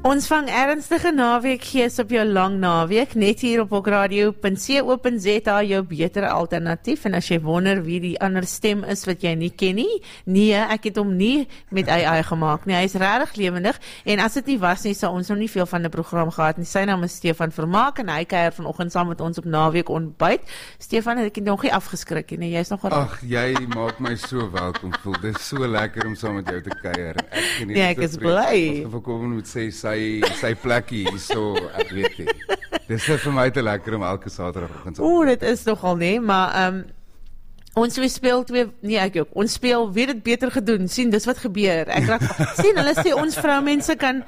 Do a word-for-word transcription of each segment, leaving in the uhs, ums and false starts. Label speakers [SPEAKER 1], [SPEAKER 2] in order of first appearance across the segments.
[SPEAKER 1] Ons vang ernstige naweek gees op jou lang naweek, net hier op bokradio punt co punt za, jou betere alternatief. En as jy wonder wie die ander stem is wat jy nie ken nie, nee, ek het hom nie met A I gemaak nie, hy is regtig lewendig, en as dit nie was nie, sou ons nog nie veel van die program gehad nie. Sy naam is Stefan Vermaak, en hy kuier vanoggend saam met ons op naweek ontbyt. Stefan, ek het nog nie afgeskrik nie, jy is nog geraak.
[SPEAKER 2] Ag, jy maak my so welkom voel, dit is so lekker om saam met jou te kuier. Ek geniet
[SPEAKER 1] nee, ek is bly.
[SPEAKER 2] Of ek moet sê, sy, sy plekkie so, ek weet nie. Dit is vir my te lekker om elke saterdagoggend.
[SPEAKER 1] O, dit is nogal nie, maar um, ons twee speel twee, nee ek ook, ons speel, weet het beter gedoen, sien, dis wat gebeur. Ek raak, sien, hulle sê ons vroumense kan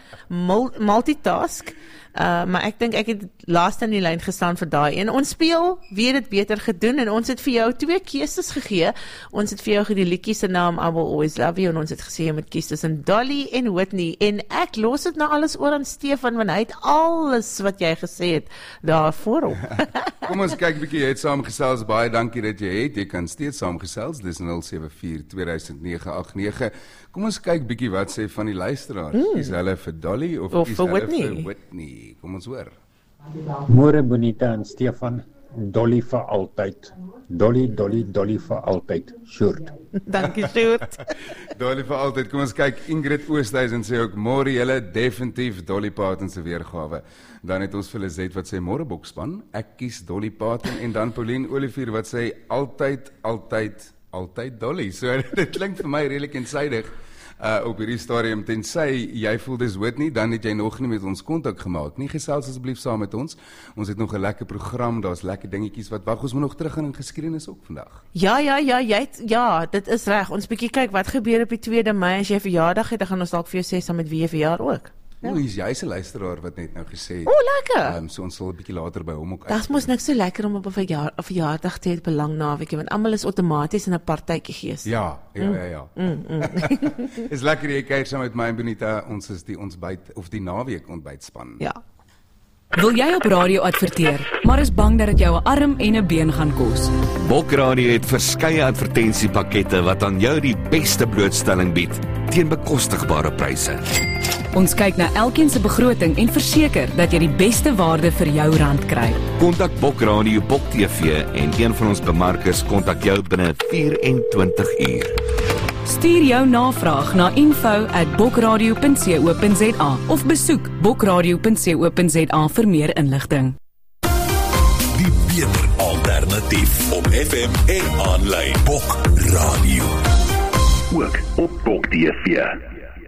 [SPEAKER 1] multitask, uh, maar ek dink ek het laaste in die lyn gestaan vir daai, en ons speel, weet het beter gedoen, en ons het vir jou twee keuses gegee. Ons het vir jou die liedjie se naam I Will Always Love You, en ons het gesê jy moet kies tussen Dolly en Whitney, en ek los dit nou alles oor aan Stefan, want hy het alles wat jy gesê het daar voor hom.
[SPEAKER 2] Kom ons kyk bietjie, jy het saamgesels, baie dankie dat jy het, jy kan steeds saamgesels, dis nul sewe vier twee nege agt nege. Kom ons kyk bietjie wat sê van die luisteraars, mm. is hulle vir Dolly of, of is hulle Whitney. vir Whitney? Kom ons hoor.
[SPEAKER 3] Môre Bonita en Stefan, Dolly vir altyd. Dolly, Dolly, Dolly vir altyd. Sjoerd.
[SPEAKER 1] Dankie Sjoerd.
[SPEAKER 2] Dolly vir altyd. Kom ons kyk, Ingrid Oosthuizen sê ook, môre julle definitief Dolly Parton se weergawe. Dan het ons vir Lizet wat sê, môre bokspan, ek kies Dolly Parton, en dan Pauline Olivier wat sê, altyd, altyd, altyd Dolly. So dit klink vir my redelik eensydig. Uh, op hierdie stadium, tensy jy voel dis Whitney, dan het jy nog nie met ons kontak gemaak nie. Gesels asseblief saam met ons. Ons het nog 'n lekker program, daar's lekker dingetjies wat wag. Ons moet nog terug gaan in geskiedenis ook vandag.
[SPEAKER 1] Ja, ja, ja, jy het, ja, dit is reg. Ons bietjie kyk wat gebeur op die tweede Mei as jy verjaardag het, dan gaan ons dalk vir jou sê saam met wie jy verjaar ook.
[SPEAKER 2] Ja. O, is jy se luisteraar wat net nou gesê het.
[SPEAKER 1] O, lekker.
[SPEAKER 2] Um, so ons sal 'n bietjie later by hom ook
[SPEAKER 1] uit. Dit mos niks so lekker om op 'n verjaar, verjaardag te hê, belang naweek, want almal is outomaties in 'n partytjie gees.
[SPEAKER 2] Ja, ja,
[SPEAKER 1] mm.
[SPEAKER 2] ja, ja.
[SPEAKER 1] Mm, mm.
[SPEAKER 2] Is lekker jy kuier saam met my en Bonita. Ons is die ontbyt of die naweek ontbytspan.
[SPEAKER 1] Ja.
[SPEAKER 4] Wil jy op radio adverteer, maar is bang dat dit jou 'n arm en 'n been gaan kos?
[SPEAKER 5] Bokradio het verskeie advertensiepakkette wat aan jou die beste blootstelling bied teen bekostigbare pryse.
[SPEAKER 4] Ons kyk na elkeen se begroting en verseker dat jy die beste waarde vir jou rand kry.
[SPEAKER 5] Kontak Bokradio Bok T V en een van ons bemarkers kontak jou binne vyf en twintig uur.
[SPEAKER 4] Stuur jou navraag na info at bokradio punt co punt za of besoek bokradio punt co punt za vir meer inligting.
[SPEAKER 6] Die beter alternatief op F M en aanlyn. Bokradio. Ook op Bok T V.